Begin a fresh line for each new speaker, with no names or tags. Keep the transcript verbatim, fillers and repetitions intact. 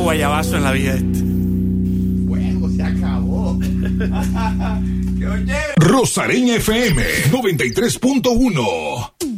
guayabazo en la vida este.
Bueno, se acabó.
Rosareña F M noventa y tres punto uno.